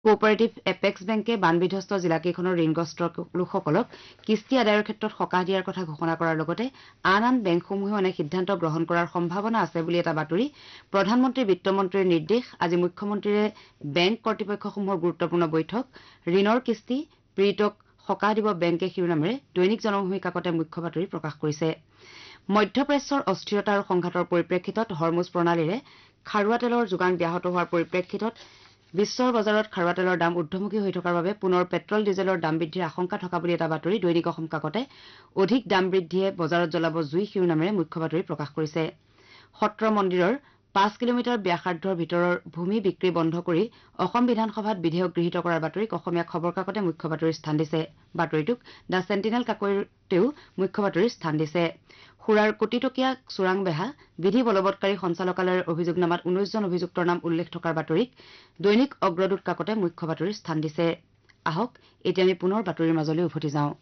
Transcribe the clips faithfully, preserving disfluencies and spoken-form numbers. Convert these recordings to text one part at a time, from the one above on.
cooperative apex বেংকে বানবিধ্বস্ত জিলাকেইখনৰ ঋণগ্ৰস্ত লোকসকলক কিস্তি আদায়ৰ ক্ষেত্ৰত সকাহ দিয়াৰ কথা ঘোষণা কৰাৰ লগতে আন আন বেংকসমূহেও এনে সিদ্ধান্ত গ্ৰহণ কৰাৰ সম্ভাৱনা আছে বুলি এটা বাতৰি প্ৰধানমন্ত্ৰী বিত্তমন্ত্ৰীৰ নিৰ্দেশ আজি মুখ্যমন্ত্ৰীৰে বেংক কৰ্তৃপক্ষসমূহৰ গুৰুত্বপূৰ্ণ বৈঠক ঋণৰ কিস্তি পীড়িতক সকাহ দিব বেংকে শিৰোনামেৰে দৈনিক জনমভূমি কাকতে মুখ্য বাতৰি প্ৰকাশ কৰিছে মধ্যপ্ৰাচ্যৰ অস্থিৰতা আৰু সংঘাতৰ পৰিপ্ৰেক্ষিতত হৰমুজ প্ৰণালীৰে খাৰুৱা তেলৰ যোগান ব্যাহত হোৱাৰ পৰিপ্ৰেক্ষিতত বিশ্বৰ বজাৰত খাৰুৱা তেলৰ দাম ঊৰ্ধমুখী হৈ থকাৰ বাবে পুনৰ পেট্ৰল ডিজেলৰ দাম বৃদ্ধিৰ আশংকা থকা বুলি এটা বাতৰি দৈনিক অসম কাকতে অধিক দাম বৃদ্ধিয়ে বজাৰত জ্বলাব জুই শিৰোনামেৰে মুখ্য বাতৰি প্ৰকাশ কৰিছে সত্ৰ মন্দিৰৰ পাঁচ কিলোমিটাৰ ব্যাসাৰ্ধৰ ভিতৰৰ ভূমি বিক্ৰী বন্ধ কৰি অসম বিধানসভাত বিধেয়ক গৃহীত কৰাৰ বাতৰিক অসমীয়া খবৰ কাকতে মুখ্য বাতৰিৰ স্থান দিছে বাতৰিটোক দ্য চেণ্টিনেল কাকতেও মুখ্য বাতৰিৰ স্থান দিছে সুৰাৰ কোটিটকীয়া চোৰাং বেহা বিধি বলবৎকাৰী সঞ্চালকালয়ৰ অভিযোগনামাত ঊনৈশ জন অভিযুক্তৰ নাম উল্লেখ থকাৰ বাতৰিক দৈনিক অগ্ৰদূত কাকতে মুখ্য বাতৰিৰ স্থান দিছে আহক এতিয়া আমি পুনৰ বাতৰিৰ মাজলৈ উভতি যাওঁ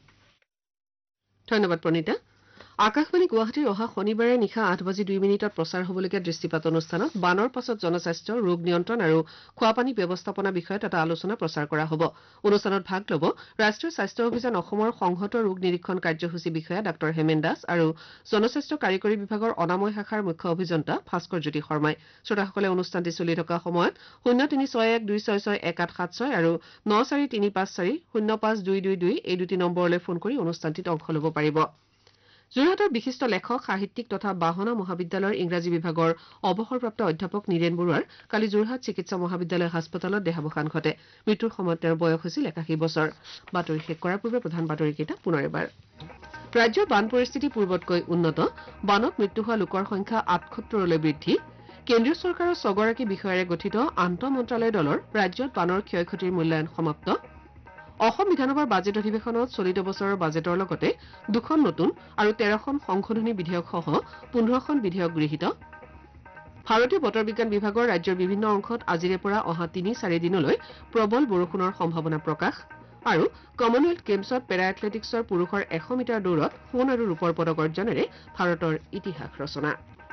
ধন্যবাদ প্ৰণীতা আকাশবাণী গুৱাহাটীৰ অহা শনিবাৰে নিশা আঠ বাজি দুই মিনিটত প্ৰচাৰ হ'বলগীয়া দৃষ্টিপাত অনুষ্ঠানত বানৰ পাছত জনস্বাস্থ্য ৰোগ নিয়ন্ত্ৰণ আৰু খোৱাপানী ব্যৱস্থাপনা বিষয়ত এটা আলোচনা প্ৰচাৰ কৰা হ'ব অনুষ্ঠানত ভাগ ল'ব ৰাষ্ট্ৰীয় স্বাস্থ্য অভিযান অসমৰ সংহত ৰোগ নিৰীক্ষণ কাৰ্যসূচী বিষয়া ডাঃ হেমেন দাস আৰু জনস্বাস্থ্য কাৰিকৰী বিভাগৰ অনাময় শাখাৰ মুখ্য অভিযন্তা ভাস্কৰ জ্যোতি শৰ্মাই শ্ৰোতাসকলে অনুষ্ঠানটি চলি থকা সময়ত শূন্য তিনি ছয় এক দুই ছয় ছয় এক আঠ সাত ছয় আৰু ন চাৰি তিনি পাঁচ চাৰি শূন্য পাঁচ দুই দুই দুই এই দুটি নম্বৰলৈ ফোন কৰি অনুষ্ঠানটিত অংশ ল'ব পাৰিব যোৰহাটৰ বিশিষ্ট লেখক সাহিত্যিক তথা বাহনা মহাবিদ্যালয়ৰ ইংৰাজী বিভাগৰ অৱসৰপ্ৰাপ্ত অধ্যাপক নীৰেণ বৰুৱাৰ কালি যোৰহাট চিকিৎসা মহাবিদ্যালয় হাস্পতালত দেহাৱসান ঘটে মৃত্যুৰ সময়ত তেওঁৰ বয়স হৈছিল একাশী বছৰ বাতৰি শেষ কৰাৰ পূৰ্বে প্ৰধান বাতৰিকেইটা পুনৰ এবাৰ ৰাজ্যৰ বান পৰিস্থিতি পূৰ্বতকৈ উন্নত বানত মৃত্যু হোৱা লোকৰ সংখ্যা আঠসত্তৰলৈ বৃদ্ধি কেন্দ্ৰীয় চৰকাৰৰ ছগৰাকী বিষয়াৰে গঠিত আন্তঃ মন্ত্ৰালয় দলৰ ৰাজ্যত বানৰ ক্ষয় ক্ষতিৰ মূল্যায়ন সমাপ্ত অসম বিধানসভাৰ বাজেট অধিৱেশনত চলিত বছৰৰ বাজেটৰ লগতে দুখন নতুন আৰু তেৰখন সংশোধনী বিধেয়কসহ পোন্ধৰখন বিধেয়ক গৃহীত ভাৰতীয় বতৰ বিজ্ঞান বিভাগৰ ৰাজ্যৰ বিভিন্ন অংশত আজিৰে পৰা অহা তিনি চাৰি দিনলৈ প্ৰবল বৰষুণৰ সম্ভাৱনা প্ৰকাশ আৰু কমনৱেলথ গেমছত পেৰা এথলেটিক্সৰ পুৰুষৰ এশ মিটাৰ দৌৰত সোণ আৰু ৰূপৰ পদক অৰ্জনেৰে ভাৰতৰ ইতিহাস ৰচনা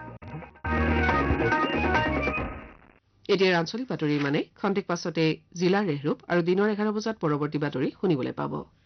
এতিয়া আঞ্চলিক বাতৰি মানে খন্তেক পাছতে জিলাৰ ৰেহৰূপ আৰু দিনৰ এঘাৰ বজাত পৰৱৰ্তী বাতৰি শুনিবলৈ পাব